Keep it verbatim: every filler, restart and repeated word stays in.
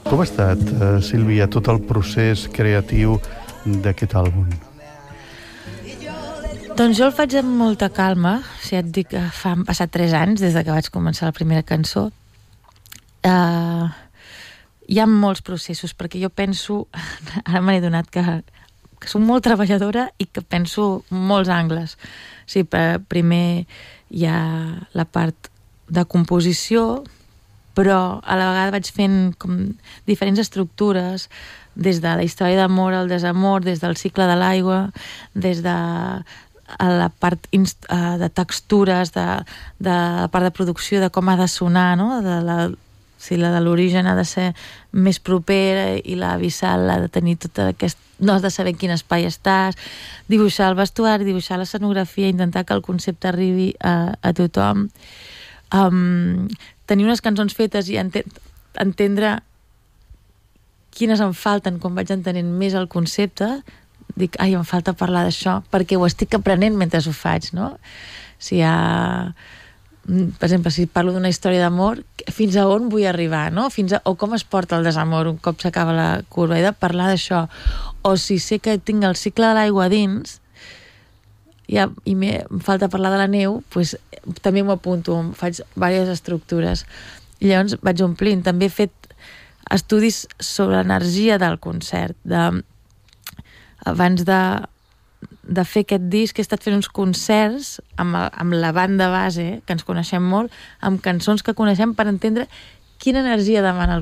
Com ha estat, eh, Sílvia, tot el procés creatiu d'aquest àlbum? Doncs jo el faig amb molta calma. Si et dic que fa, han passat tres anys des de que vaig començar la primera cançó. Uh, hi ha molts processos, perquè jo penso, ara me n'he donat que, que soc molt treballadora i que penso molts angles. O sigui, per, primer hi ha la part de composició, però a la vegada vaig fent com diferents estructures, des de la història d'amor al desamor, des del cicle de l'aigua, des de la part de textures, de, de la part de producció, de com ha de sonar, no? De la, si la de l'origen ha de ser més propera i la visual ha de tenir tot aquest... no has de saber en quin espai estàs, dibuixar el vestuari, dibuixar l'escenografia, intentar que el concepte arribi a, a tothom. Um, tenir unes cançons fetes i ente entendre quines em falten quan vaig entenent més el concepte. Dic, ai, em falta parlar d'això, perquè ho estic aprenent mentre ho faig, no? Si hi ha... Per exemple, si parlo d'una història d'amor, fins a on vull arribar, no? Fins a... o com es porta el desamor un cop s'acaba la curva. He de parlar d'això. O si sé que tinc el cicle de l'aigua dins, ja, i em falta parlar de la neu, pues, també m'ho apunto, faig diverses estructures. I llavors vaig omplint. També he fet estudis sobre l'energia del concert. De, abans de, de fer aquest disc he estat fent uns concerts amb, amb la banda base, que ens coneixem molt, amb cançons que coneixem, per entendre quina energia demana el